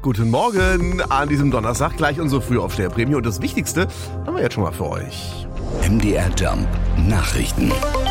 Guten Morgen an diesem Donnerstag, gleich unsere Frühaufsteherprämie und das Wichtigste haben wir jetzt schon mal für euch. MDR Jump Nachrichten.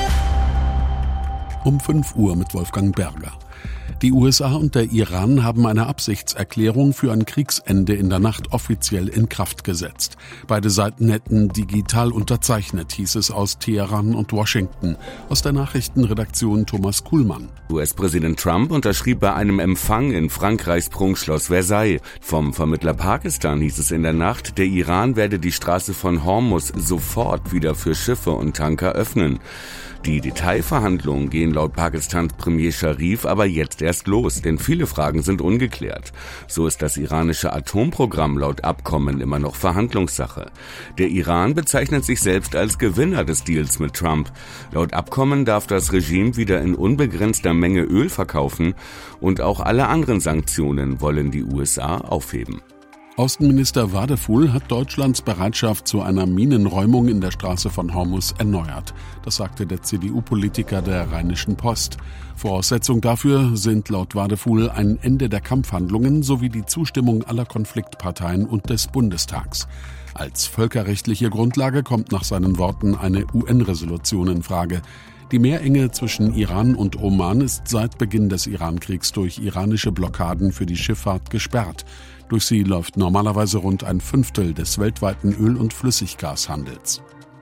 Um 5 Uhr mit Wolfgang Berger. Die USA und der Iran haben eine Absichtserklärung für ein Kriegsende in der Nacht offiziell in Kraft gesetzt. Beide Seiten hätten digital unterzeichnet, hieß es aus Teheran und Washington. Aus der Nachrichtenredaktion Thomas Kuhlmann. US-Präsident Trump unterschrieb bei einem Empfang in Frankreichs Prunkschloss Versailles. Vom Vermittler Pakistan hieß es in der Nacht, der Iran werde die Straße von Hormuz sofort wieder für Schiffe und Tanker öffnen. Die Detailverhandlungen gehen laut Pakistans Premier Sharif aber jetzt erst los, denn viele Fragen sind ungeklärt. So ist das iranische Atomprogramm laut Abkommen immer noch Verhandlungssache. Der Iran bezeichnet sich selbst als Gewinner des Deals mit Trump. Laut Abkommen darf das Regime wieder in unbegrenzter Menge Öl verkaufen und auch alle anderen Sanktionen wollen die USA aufheben. Außenminister Wadefuhl hat Deutschlands Bereitschaft zu einer Minenräumung in der Straße von Hormuz erneuert. Das sagte der CDU-Politiker der Rheinischen Post. Voraussetzung dafür sind laut Wadefuhl ein Ende der Kampfhandlungen sowie die Zustimmung aller Konfliktparteien und des Bundestags. Als völkerrechtliche Grundlage kommt nach seinen Worten eine UN-Resolution in Frage. Die Meerenge zwischen Iran und Oman ist seit Beginn des Iran-Kriegs durch iranische Blockaden für die Schifffahrt gesperrt. Durch sie läuft normalerweise rund ein Fünftel des weltweiten Öl- und Flüssiggashandels.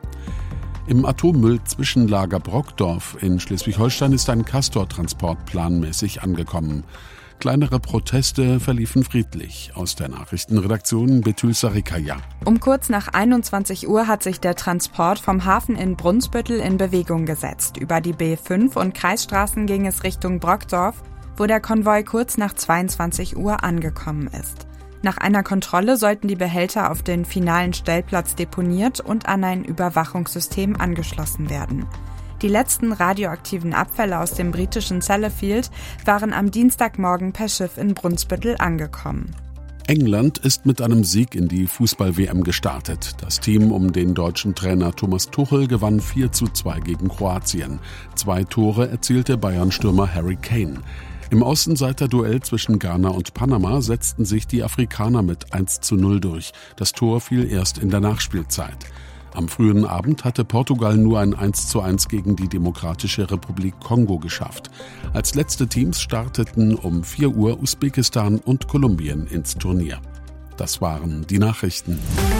Im Atommüll-Zwischenlager Brockdorf in Schleswig-Holstein ist ein Castor-Transport planmäßig angekommen. Kleinere Proteste verliefen friedlich. Aus der Nachrichtenredaktion Betül Sarikaya. Um kurz nach 21 Uhr hat sich der Transport vom Hafen in Brunsbüttel in Bewegung gesetzt. Über die B5 und Kreisstraßen ging es Richtung Brockdorf, wo der Konvoi kurz nach 22 Uhr angekommen ist. Nach einer Kontrolle sollten die Behälter auf den finalen Stellplatz deponiert und an ein Überwachungssystem angeschlossen werden. Die letzten radioaktiven Abfälle aus dem britischen Sellafield waren am Dienstagmorgen per Schiff in Brunsbüttel angekommen. England ist mit einem Sieg in die Fußball-WM gestartet. Das Team um den deutschen Trainer Thomas Tuchel gewann 4:2 gegen Kroatien. 2 Tore erzielte Bayern-Stürmer Harry Kane. Im Außenseiter-Duell zwischen Ghana und Panama setzten sich die Afrikaner mit 1:0 durch. Das Tor fiel erst in der Nachspielzeit. Am frühen Abend hatte Portugal nur ein 1:1 gegen die Demokratische Republik Kongo geschafft. Als letzte Teams starteten um 4 Uhr Usbekistan und Kolumbien ins Turnier. Das waren die Nachrichten.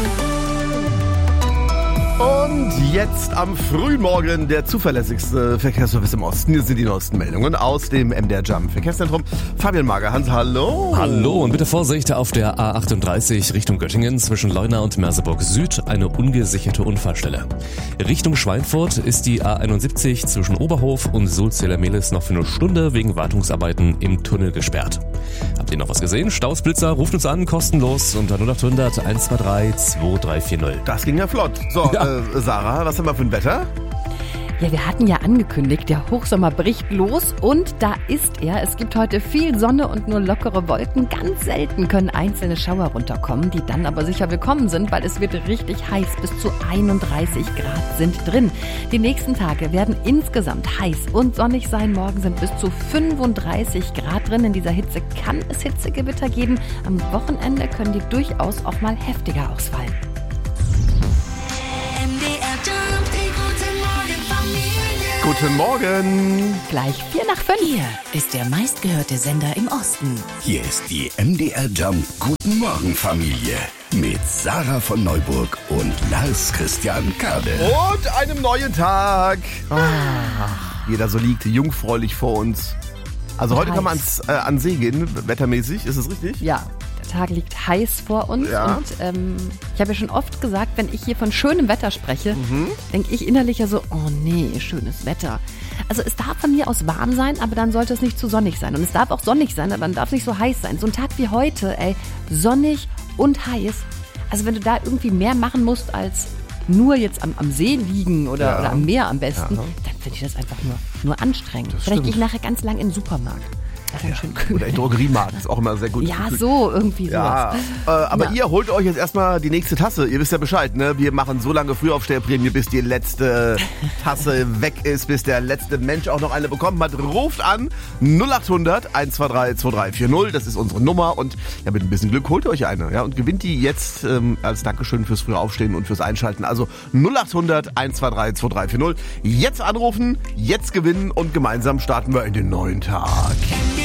Und jetzt am frühen Morgen der zuverlässigste Verkehrsservice im Osten. Hier sind die neuesten Meldungen aus dem MDR Jump Verkehrszentrum. Fabian Magerhans, hallo. Hallo und bitte Vorsicht auf der A38 Richtung Göttingen zwischen Leuna und Merseburg Süd, eine ungesicherte Unfallstelle. Richtung Schweinfurt ist die A71 zwischen Oberhof und Sulziller-Mehlis noch für eine Stunde wegen Wartungsarbeiten im Tunnel gesperrt. Habt ihr noch was gesehen? Stausblitzer, ruft uns an, kostenlos unter 0800 123 2340. Das ging ja flott. So, Ja. Sarah, was haben wir für ein Wetter? Ja, wir hatten ja angekündigt, der Hochsommer bricht los und da ist er. Es gibt heute viel Sonne und nur lockere Wolken. Ganz selten können einzelne Schauer runterkommen, die dann aber sicher willkommen sind, weil es wird richtig heiß. Bis zu 31 Grad sind drin. Die nächsten Tage werden insgesamt heiß und sonnig sein. Morgen sind bis zu 35 Grad drin. In dieser Hitze kann es Hitzegewitter geben. Am Wochenende können die durchaus auch mal heftiger ausfallen. Guten Morgen. Gleich 4:05. Hier ist der meistgehörte Sender im Osten. Hier ist die MDR Jump Guten Morgen Familie mit Sarah von Neuburg und Lars Christian Kade. Und einem neuen Tag. Jeder so liegt jungfräulich vor uns. Also heute kann man an See gehen, wettermäßig, ist es richtig? Ja, der Tag liegt heiß vor uns Ja. und ich habe ja schon oft gesagt, wenn ich hier von schönem Wetter spreche, denke ich innerlich ja so, oh nee, schönes Wetter. Also es darf von mir aus warm sein, aber dann sollte es nicht zu sonnig sein. Und es darf auch sonnig sein, aber dann darf es nicht so heiß sein. So ein Tag wie heute, sonnig und heiß. Also wenn du da irgendwie mehr machen musst als nur jetzt am See liegen oder am Meer am besten, dann finde ich das einfach nur anstrengend. Vielleicht gehe ich nachher ganz lang in den Supermarkt. Oder in Drogeriemarkt, ist auch immer sehr gut. Ja, so, irgendwie sowas. Ja, aber ihr holt euch jetzt erstmal die nächste Tasse. Ihr wisst ja Bescheid, ne? Wir machen so lange Frühaufsteherprämie, bis die letzte Tasse weg ist, bis der letzte Mensch auch noch eine bekommen hat. Ruft an 0800 123 2340. Das ist unsere Nummer und ja, mit ein bisschen Glück holt ihr euch eine, ja, und gewinnt die jetzt als Dankeschön fürs frühe Aufstehen und fürs Einschalten. Also 0800 123 2340. Jetzt anrufen, jetzt gewinnen und gemeinsam starten wir in den neuen Tag.